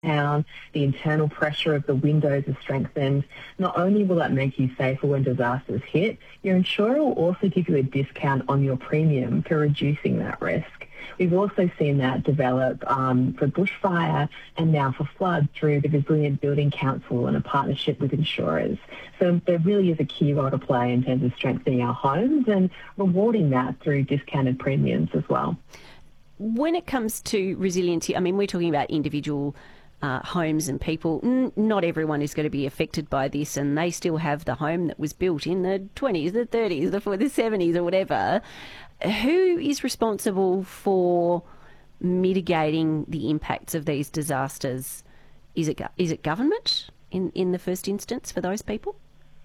down, the internal pressure of the windows is strengthened. Not only will that make you safer when disasters hit, your insurer will also give you a discount on your premium for reducing that risk. We've also seen that develop for bushfire and now for flood through the Resilient Building Council and a partnership with insurers. So there really is a key role to play in terms of strengthening our homes and rewarding that through discounted premiums as well. When it comes to resiliency, I mean, we're talking about individual homes and people. Not everyone is going to be affected by this, and they still have the home that was built in the 20s, the 30s, the 70s or whatever. Who is responsible for mitigating the impacts of these disasters? Is it government in the first instance for those people?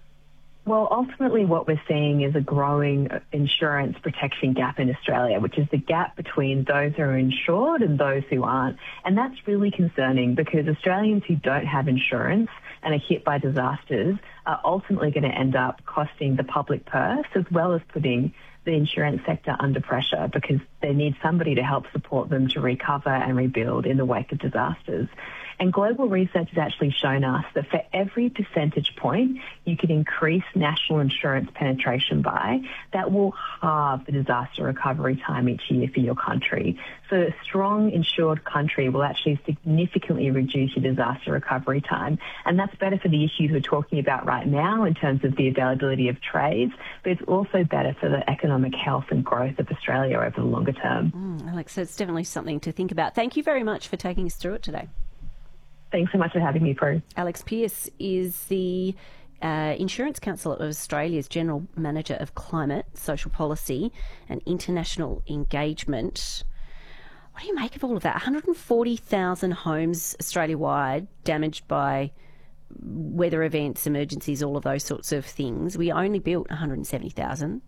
Well, ultimately what we're seeing is a growing insurance protection gap in Australia, which is the gap between those who are insured and those who aren't. And that's really concerning because Australians who don't have insurance and are hit by disasters are ultimately going to end up costing the public purse as well as putting the insurance sector under pressure because they need somebody to help support them to recover and rebuild in the wake of disasters. And global research has actually shown us that for every percentage point you can increase national insurance penetration by, that will halve the disaster recovery time each year for your country. So a strong insured country will actually significantly reduce your disaster recovery time. And that's better for the issues we're talking about right now in terms of the availability of trades, but it's also better for the economic health and growth of Australia over the longer term. Alex, so it's definitely something to think about. Thank you very much for taking us through it today. Thanks so much for having me, Prue. Alex Pearce is the Insurance Council of Australia's General Manager of Climate, Social Policy and International Engagement. What do you make of all of that? 140,000 homes Australia-wide damaged by weather events, emergencies, all of those sorts of things. We only built 170,000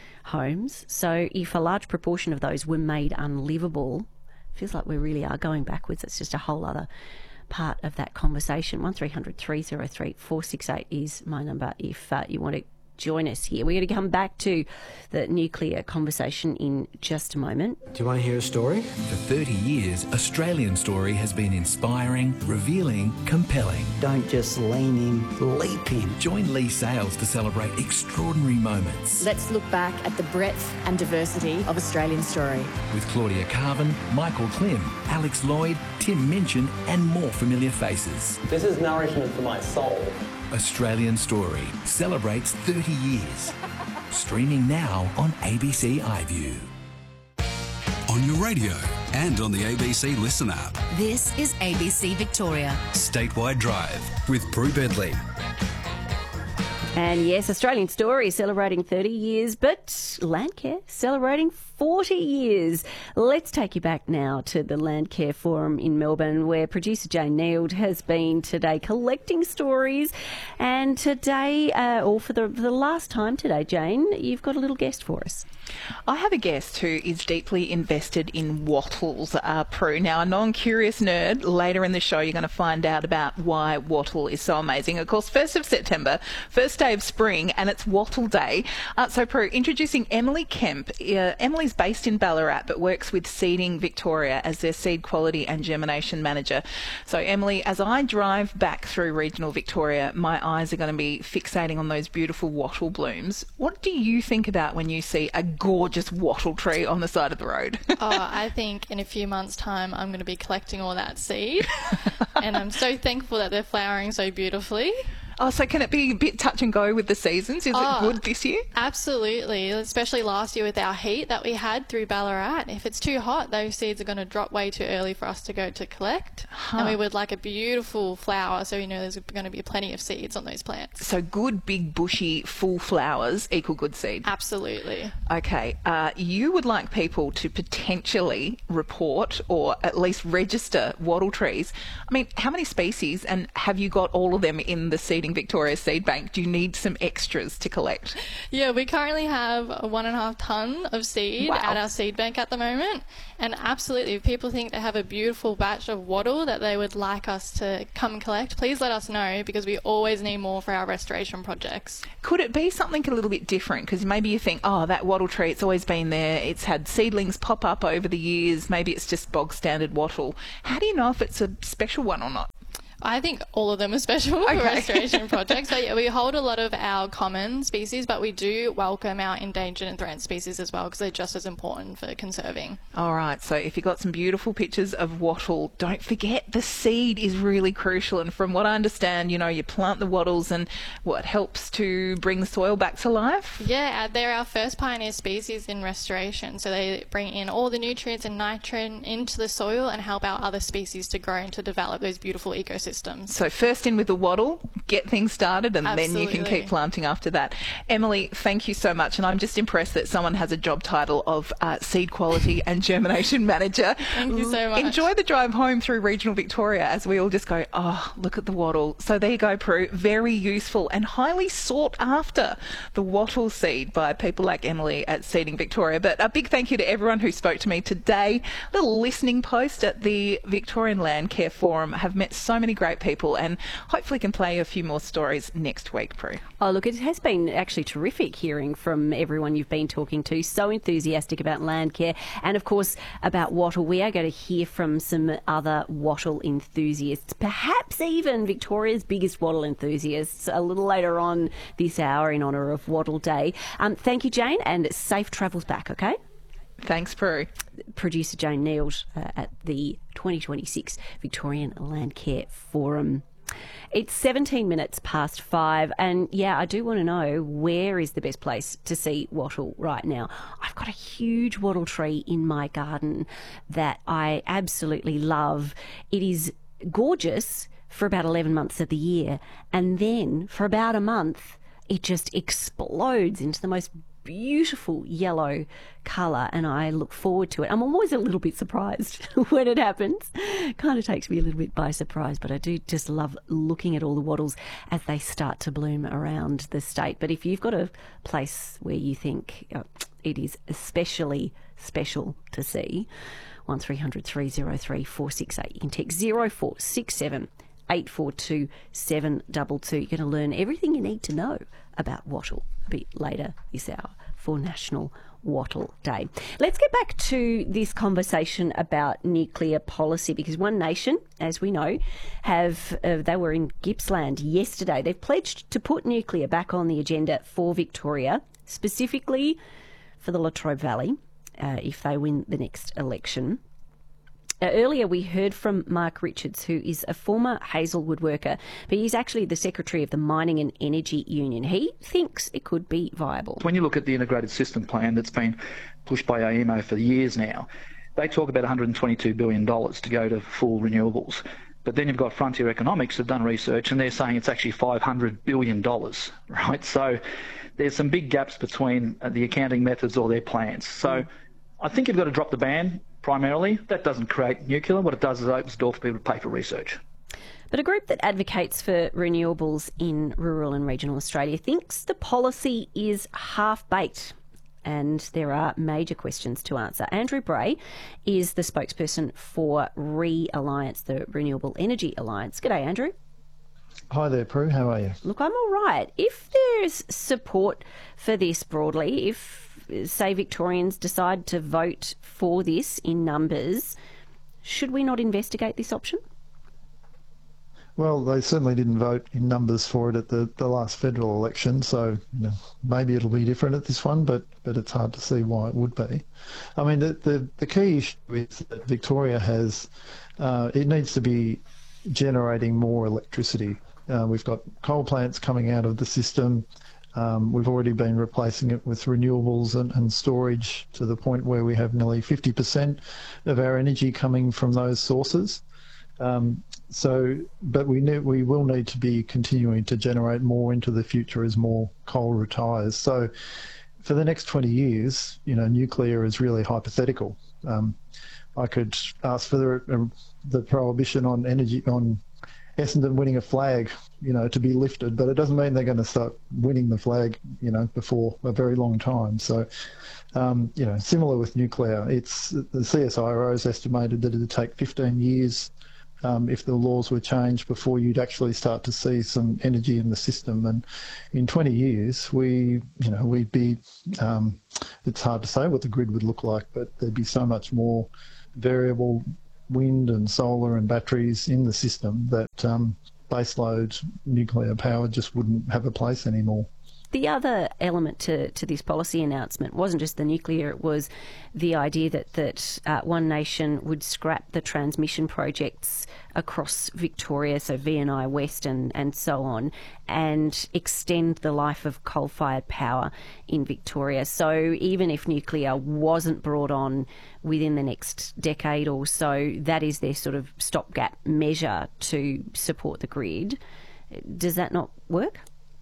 homes. So if a large proportion of those were made unlivable, it feels like we really are going backwards. It's just a whole other part of that conversation. 1300 303 468 is my number if you want to join us here. We're going to come back to the nuclear conversation in just a moment. Do you want to hear a story? For 30 years, Australian Story has been inspiring, revealing, compelling. Don't just lean in, leap in. Join Lee Sales to celebrate extraordinary moments. Let's look back at the breadth and diversity of Australian Story. With Claudia Carvin, Michael Klim, Alex Lloyd, Tim Minchin and more familiar faces. This is nourishment for my soul. Australian Story celebrates 30 years. Streaming now on ABC iView. On your radio and on the ABC Listen app. This is ABC Victoria. Statewide Drive with Prue Bedley. And yes, Australian Story celebrating 30 years, but Landcare celebrating 40 years. Let's take you back now to the Landcare Forum in Melbourne, where producer Jane Neild has been today collecting stories. And today, or for the last time today, Jane, you've got a little guest for us. I have a guest who is deeply invested in wattles, Prue. Now, a non-curious nerd, later in the show you're going to find out about why wattle is so amazing. Of course, 1st of September, first day of spring, and it's Wattle Day. So, Prue, introducing Emily Kemp. Emily's based in Ballarat but works with Seeding Victoria as their seed quality and germination manager. So, Emily, as I drive back through regional Victoria, my eyes are going to be fixating on those beautiful wattle blooms. What do you think about when you see a gorgeous wattle tree on the side of the road? I think in a few months' time I'm going to be collecting all that seed and I'm so thankful that they're flowering so beautifully. Oh, so can it be a bit touch and go with the seasons? Is it good this year? Absolutely, especially last year with our heat that we had through Ballarat. If it's too hot, those seeds are going to drop way too early for us to go to collect. And we would like a beautiful flower, so there's going to be plenty of seeds on those plants. So good, big, bushy, full flowers equal good seed? Absolutely. Okay, you would like people to potentially report or at least register wattle trees. I mean, how many species, and have you got all of them in the seeding Seeding Victoria seed bank, do you need some extras to collect? Yeah, we currently have 1.5 tonne of seed at our seed bank at the moment. And absolutely, if people think they have a beautiful batch of wattle that they would like us to come and collect, please let us know, because we always need more for our restoration projects. Could it be something a little bit different? Because maybe you think, oh, that wattle tree, it's always been there. It's had seedlings pop up over the years. Maybe it's just bog standard wattle. How do you know if it's a special one or not? I think all of them are special for restoration projects. But yeah, we hold a lot of our common species, but we do welcome our endangered and threatened species as well, because they're just as important for conserving. All right, so if you've got some beautiful pictures of wattle, don't forget the seed is really crucial. And from what I understand, you know, you plant the wattles and what helps to bring the soil back to life? Yeah, they're our first pioneer species in restoration. So they bring in all the nutrients and nitrogen into the soil and help our other species to grow and to develop those beautiful ecosystems. So first in with the wattle, get things started, and then you can keep planting after that. Emily, thank you so much. And I'm just impressed that someone has a job title of seed quality and germination manager. Thank you so much. Enjoy the drive home through regional Victoria as we all just go, oh, look at the wattle. So there you go, Prue. Very useful and highly sought after, the wattle seed, by people like Emily at Seeding Victoria. But a big thank you to everyone who spoke to me today. Little listening post at the Victorian Landcare Forum. Have met so many great people, and hopefully can play a few more stories next week, Prue. Oh, look, it has been actually terrific hearing from everyone you've been talking to. So enthusiastic about land care and, of course, about wattle. We are going to hear from some other wattle enthusiasts, perhaps even Victoria's biggest wattle enthusiasts, a little later on this hour in honour of Wattle Day. Thank you, Jane, and safe travels back, okay? Thanks, Prue. Producer Jane Neald at the 2026 Victorian Landcare Forum. It's 17 minutes past 5, and yeah, I do want to know, where is the best place to see wattle right now? I've got a huge wattle tree in my garden that I absolutely love. It is gorgeous for about 11 months of the year, and then for about a month it just explodes into the most beautiful yellow colour, and I look forward to it. I'm always a little bit surprised when it happens. Kind of takes me a little bit by surprise, but I do just love looking at all the wattles as they start to bloom around the state. But if you've got a place where you think it is especially special to see, 1300 303 468. You can text 0467 842 722. You're going to learn everything you need to know about wattle a bit later this hour for National Wattle Day. Let's get back to this conversation about nuclear policy, because One Nation, as we know, they were in Gippsland yesterday. They've pledged to put nuclear back on the agenda for Victoria, specifically for the Latrobe Valley, if they win the next election. Earlier we heard from Mark Richards, who is a former Hazelwood worker, but he's actually the Secretary of the Mining and Energy Union. He thinks it could be viable. When you look at the integrated system plan that's been pushed by AEMO for years now, they talk about $122 billion to go to full renewables. But then you've got Frontier Economics have done research and they're saying it's actually $500 billion, right? So there's some big gaps between the accounting methods or their plans. So I think you've got to drop the ban. Primarily, that doesn't create nuclear. What it does is it opens the door for people to pay for research. But a group that advocates for renewables in rural and regional Australia thinks the policy is half-baked, and there are major questions to answer. Andrew Bray is the spokesperson for RE-Alliance, the Renewable Energy Alliance. G'day, Andrew. Hi there, Prue. How are you? Look, I'm all right. If there's support for this broadly, if say Victorians decide to vote for this in numbers, should we not investigate this option? Well, they certainly didn't vote in numbers for it at the last federal election, so maybe it'll be different at this one, but it's hard to see why it would be. I mean, the key issue is that Victoria has, it needs to be generating more electricity. We've got coal plants coming out of the system. We've already been replacing it with renewables and storage to the point where we have nearly 50% of our energy coming from those sources. But we will need to be continuing to generate more into the future as more coal retires. So for the next 20 years, nuclear is really hypothetical. I could ask for the prohibition on Essendon winning a flag, to be lifted, but it doesn't mean they're going to start winning the flag, before a very long time. So, similar with nuclear, it's the CSIRO has estimated that it'd take 15 years if the laws were changed before you'd actually start to see some energy in the system. And in 20 years, we'd be, it's hard to say what the grid would look like, but there'd be so much more variable wind and solar and batteries in the system that baseload nuclear power just wouldn't have a place anymore. The other element to this policy announcement wasn't just the nuclear, it was the idea that One Nation would scrap the transmission projects across Victoria, so VNI West and so on, and extend the life of coal-fired power in Victoria. So even if nuclear wasn't brought on within the next decade or so, that is their sort of stopgap measure to support the grid. Does that not work?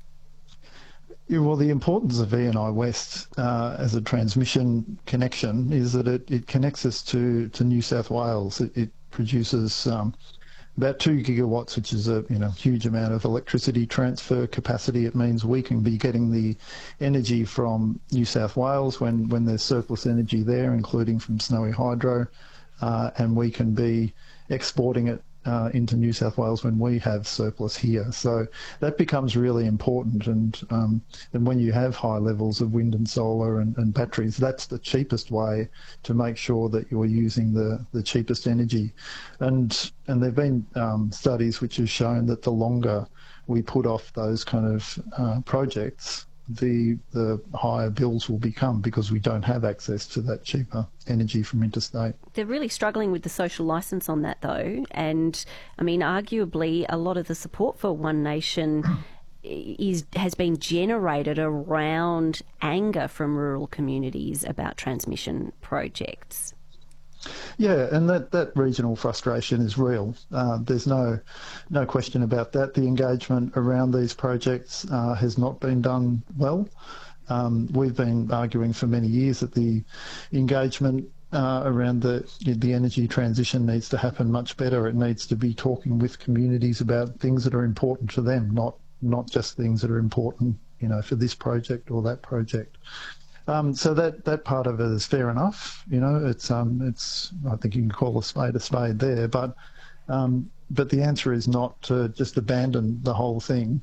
Yeah, well, the importance of VNI West as a transmission connection is that it connects us to New South Wales. It produces about 2 gigawatts, which is a huge amount of electricity transfer capacity. It means we can be getting the energy from New South Wales when there's surplus energy there, including from Snowy Hydro, and we can be exporting it into New South Wales when we have surplus here. So that becomes really important, and when you have high levels of wind and solar and batteries, that's the cheapest way to make sure that you're using the cheapest energy. And there have been studies which have shown that the longer we put off those kind of projects, the higher bills will become, because we don't have access to that cheaper energy from interstate. They're really struggling with the social licence on that, though, and I mean, arguably a lot of the support for One Nation has been generated around anger from rural communities about transmission projects. Yeah, and that regional frustration is real. There's no question about that. The engagement around these projects has not been done well. We've been arguing for many years that the engagement around the energy transition needs to happen much better. It needs to be talking with communities about things that are important to them, not just things that are important, for this project or that project. So that part of it is fair enough. It's I think you can call a spade there, but the answer is not to just abandon the whole thing.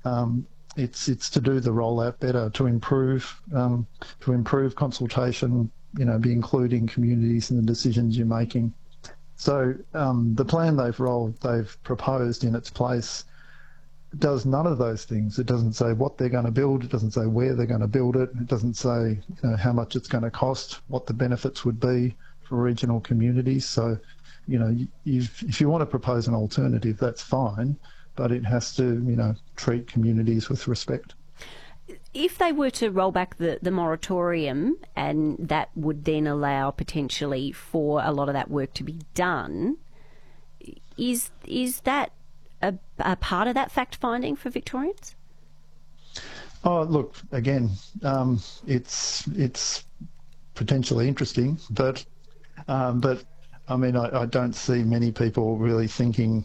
It's to do the rollout better, to improve consultation, be including communities in the decisions you're making. So the plan they've proposed in its place does none of those things. It doesn't say what they're going to build. It doesn't say where they're going to build it. It doesn't say how much it's going to cost, what the benefits would be for regional communities. So, if you want to propose an alternative, that's fine, but it has to, treat communities with respect. If they were to roll back the moratorium, and that would then allow potentially for a lot of that work to be done, is that a part of that fact-finding for Victorians? Oh, look, again, it's potentially interesting, but I mean, I don't see many people really thinking,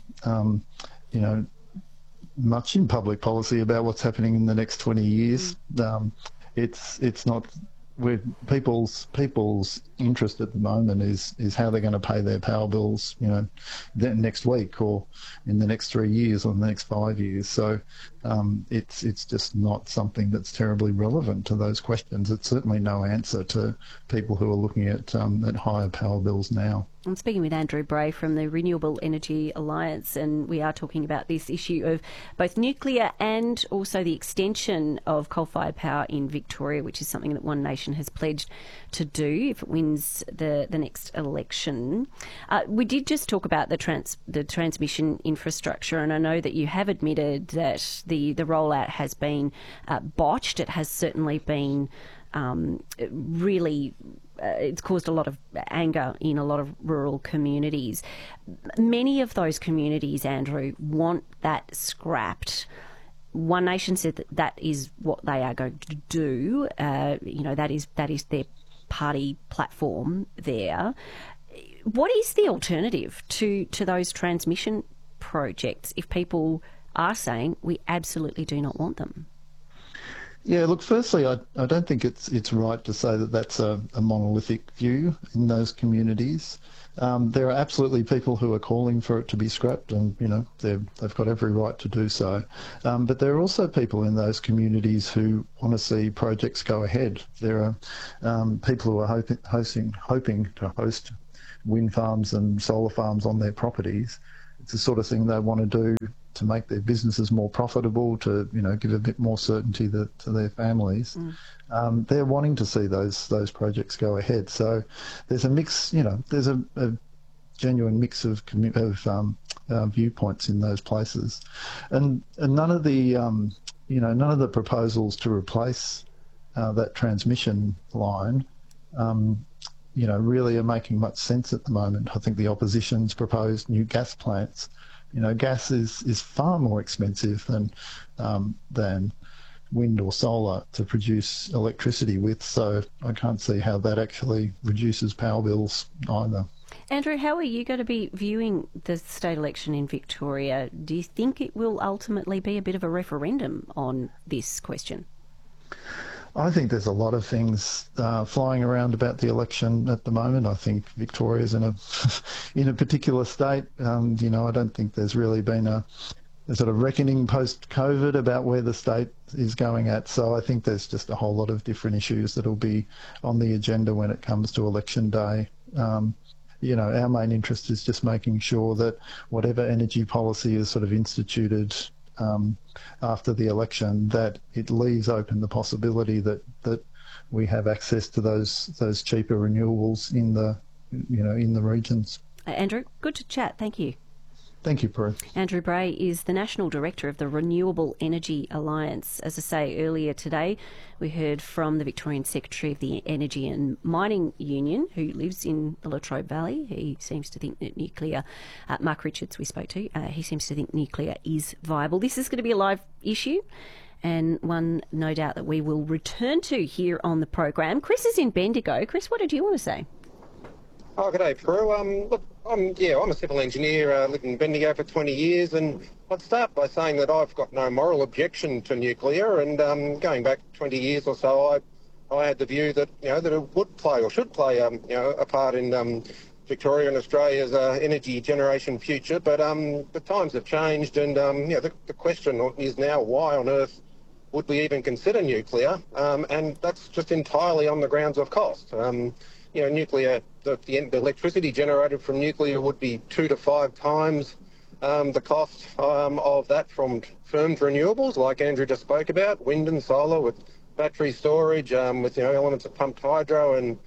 much in public policy about what's happening in the next 20 years. It's not. People's interest at the moment is how they're going to pay their power bills, next week or in the next 3 years or the next 5 years. So it's just not something that's terribly relevant to those questions. It's certainly no answer to people who are looking at higher power bills now. I'm speaking with Andrew Bray from the Renewable Energy Alliance, and we are talking about this issue of both nuclear and also the extension of coal-fired power in Victoria, which is something that One Nation has pledged to do if it wins the next election. We did just talk about the transmission infrastructure, and I know that you have admitted that the rollout has been botched. It has certainly been really... it's caused a lot of anger in a lot of rural communities. Many of those communities, Andrew, want that scrapped. One Nation said that is what they are going to do. That is their party platform there. What is the alternative to those transmission projects if people are saying we absolutely do not want them? Yeah, look, firstly, I don't think it's right to say that that's a monolithic view in those communities. There are absolutely people who are calling for it to be scrapped, and they've got every right to do so. But there are also people in those communities who want to see projects go ahead. There are people who are hoping to host wind farms and solar farms on their properties. It's the sort of thing they want to do to make their businesses more profitable, to give a bit more certainty to their families. They're wanting to see those projects go ahead. So there's a mix. There's a genuine mix of viewpoints in those places, and none of the proposals to replace that transmission line really are making much sense at the moment. I think the opposition's proposed new gas plants. Gas is far more expensive than wind or solar to produce electricity with, so I can't see how that actually reduces power bills either. Andrew, how are you going to be viewing the state election in Victoria? Do you think it will ultimately be a bit of a referendum on this question? I think there's a lot of things flying around about the election at the moment. I think Victoria's in a particular state. I don't think there's really been a sort of reckoning post-COVID about where the state is going at. So I think there's just a whole lot of different issues that will be on the agenda when it comes to election day. Our main interest is just making sure that whatever energy policy is sort of instituted after the election, that it leaves open the possibility that we have access to those cheaper renewables in the regions. Andrew, good to chat. Thank you. Thank you, Prue. Andrew Bray is the National Director of the Renewable Energy Alliance. As I say, earlier today, we heard from the Victorian Secretary of the Energy and Mining Union, who lives in the Latrobe Valley. He seems to think that nuclear, Mark Richards we spoke to, he seems to think nuclear is viable. This is going to be a live issue, and one no doubt that we will return to here on the program. Chris is in Bendigo. Chris, what did you want to say? Oh, g'day, Prue. Look, I'm a civil engineer, lived in Bendigo for 20 years, and I'd start by saying that I've got no moral objection to nuclear, and going back 20 years or so, I had the view that, that it would play or should play, a part in Victoria and Australia's energy generation future, but the times have changed, and, the question is now, why on earth would we even consider nuclear? And that's just entirely on the grounds of cost. Nuclear, the electricity generated from nuclear would be 2 to 5 times the cost of that from firmed renewables, like Andrew just spoke about, wind and solar with battery storage, with elements of pumped hydro and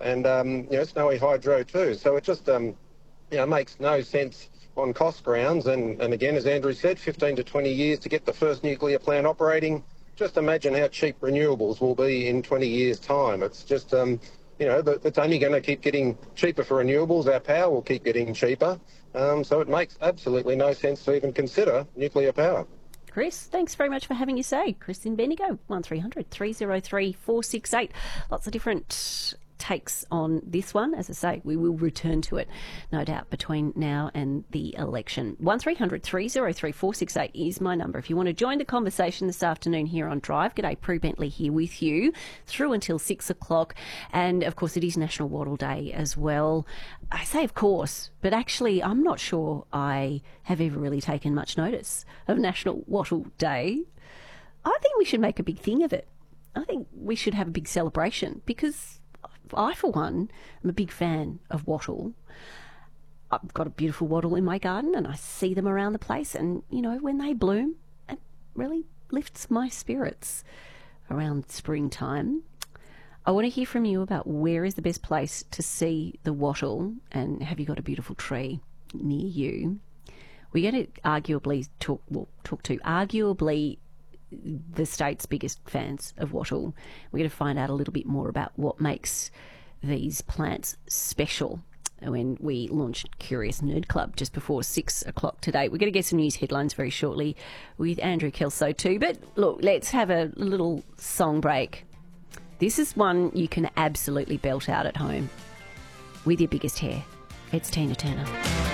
snowy hydro too. So it just makes no sense on cost grounds. And again, as Andrew said, 15 to 20 years to get the first nuclear plant operating. Just imagine how cheap renewables will be in 20 years' time. It's just it's only going to keep getting cheaper for renewables. Our power will keep getting cheaper. So it makes absolutely no sense to even consider nuclear power. Chris, thanks very much for having your say. Chris in Bendigo, 1300 303 468. Lots of different takes on this one. As I say, we will return to it, no doubt, between now and the election. 1300 303 468 is my number. If you want to join the conversation this afternoon here on Drive, g'day, Prue Bentley here with you through until 6 o'clock. And, of course, it is National Wattle Day as well. I say, of course, but actually I'm not sure I have ever really taken much notice of National Wattle Day. I think we should make a big thing of it. I think we should have a big celebration because I, for one, am a big fan of wattle. I've got a beautiful wattle in my garden and I see them around the place, and, when they bloom, it really lifts my spirits around springtime. I want to hear from you about where is the best place to see the wattle, and have you got a beautiful tree near you? We're going to arguably talk to arguably the state's biggest fans of wattle. We're going to find out a little bit more about what makes these plants special when we launched Curious Nerd Club just before 6 o'clock today. We're going to get some news headlines very shortly with Andrew Kelso too. But look, let's have a little song break. This is one you can absolutely belt out at home with your biggest hair. It's Tina Turner.